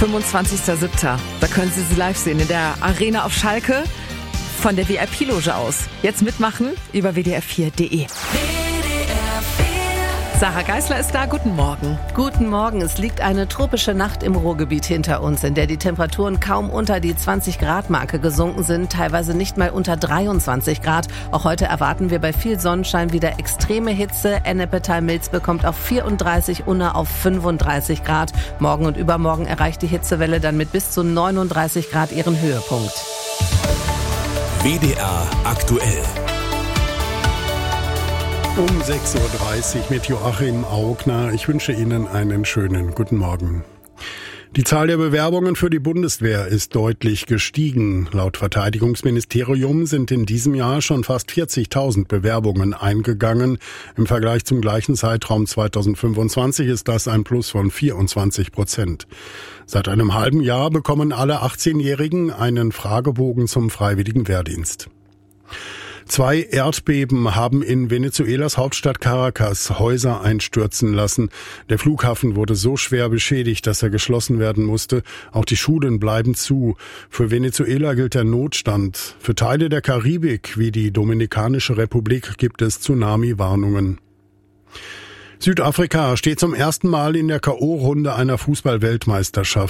25.07. Da können Sie sie live sehen in der Arena auf Schalke von der VIP-Loge aus. Jetzt mitmachen über wdr4.de. Sarah Geisler ist da. Guten Morgen. Guten Morgen. Es liegt eine tropische Nacht im Ruhrgebiet hinter uns, in der die Temperaturen kaum unter die 20-Grad-Marke gesunken sind, teilweise nicht mal unter 23 Grad. Auch heute erwarten wir bei viel Sonnenschein wieder extreme Hitze. Ennepetal-Milz bekommt auf 34, Unna auf 35 Grad. Morgen und übermorgen erreicht die Hitzewelle dann mit bis zu 39 Grad ihren Höhepunkt. WDR aktuell. Um 6.30 Uhr mit Joachim Augner. Ich wünsche Ihnen einen schönen guten Morgen. Die Zahl der Bewerbungen für die Bundeswehr ist deutlich gestiegen. Laut Verteidigungsministerium sind in diesem Jahr schon fast 40.000 Bewerbungen eingegangen. Im Vergleich zum gleichen Zeitraum 2025 ist das ein Plus von 24%. Seit einem halben Jahr bekommen alle 18-Jährigen einen Fragebogen zum freiwilligen Wehrdienst. 2 Erdbeben haben in Venezuelas Hauptstadt Caracas Häuser einstürzen lassen. Der Flughafen wurde so schwer beschädigt, dass er geschlossen werden musste. Auch die Schulen bleiben zu. Für Venezuela gilt der Notstand. Für Teile der Karibik, wie die Dominikanische Republik, gibt es Tsunami-Warnungen. Südafrika steht zum ersten Mal in der K.O.-Runde einer Fußball-Weltmeisterschaft.